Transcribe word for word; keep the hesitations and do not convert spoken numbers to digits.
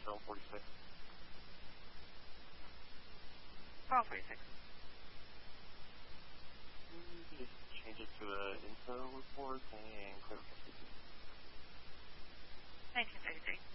Film forty-six. File forty-six. Just change it to an info report and clear for nineteen thirty-three.